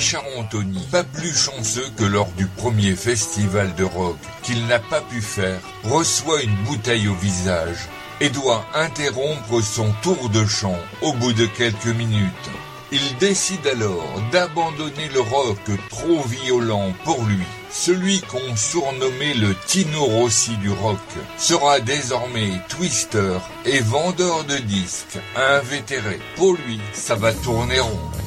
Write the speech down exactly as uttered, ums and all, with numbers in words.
Richard Anthony, pas plus chanceux que lors du premier festival de rock qu'il n'a pas pu faire, reçoit une bouteille au visage et doit interrompre son tour de chant au bout de quelques minutes. Il décide alors d'abandonner le rock trop violent pour lui. Celui qu'on surnommait le Tino Rossi du rock sera désormais twister et vendeur de disques invétéré. Pour lui, ça va tourner rond.